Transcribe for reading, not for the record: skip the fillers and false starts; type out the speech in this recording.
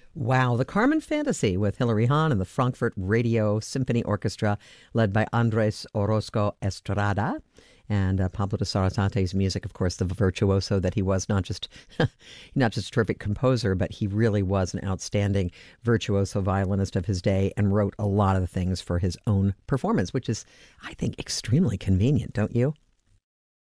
Wow, the Carmen Fantasy with Hilary Hahn and the Frankfurt Radio Symphony Orchestra, led by Andres Orozco Estrada. And Pablo de Sarasate's music, of course, the virtuoso that he was, not just not just a terrific composer, but he really was an outstanding virtuoso violinist of his day and wrote a lot of the things for his own performance, which is, I think, extremely convenient, don't you?